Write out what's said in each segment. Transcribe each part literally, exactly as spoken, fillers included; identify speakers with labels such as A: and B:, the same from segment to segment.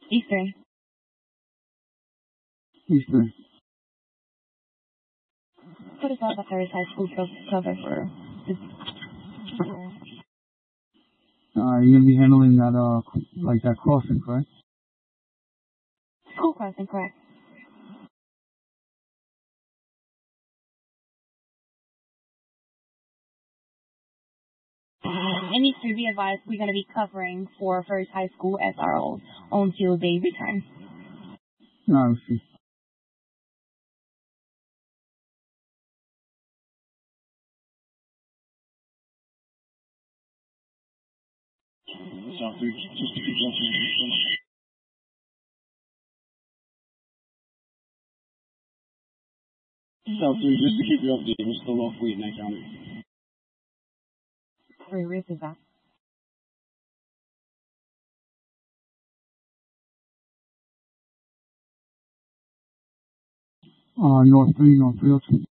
A: Eastern.
B: Eastern.
A: Put us on the Ferris High School cover for this.
B: Uh, you're going to be handling that, uh, like that crossing, correct?
A: School crossing, correct. And needs to be advised, we're going to be covering for Ferris High School S R Os until they return.
B: No, I see.
C: South three, just to keep you updated. South three, just to keep you updated, we're still off fleet in that county.
A: Where where is that?
B: Uh, North three, North three oh two.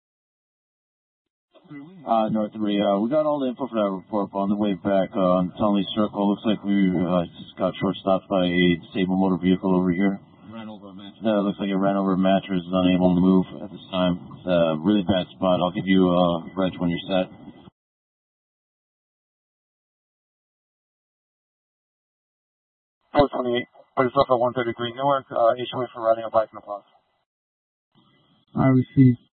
D: Uh, North three, uh, we got all the info for that report, but on the way back, uh, on Tunley Circle, looks like we, uh, just got short stopped by a disabled motor vehicle over here.
C: Ran over a mattress.
D: Uh, looks like it ran over a mattress, is unable to move at this time. It's a really bad spot. I'll give you a reg when you're set.
E: four twenty-eight, put yourself at one thirty-three Newark, uh, H O A for riding a bike in the plaza.
B: I received.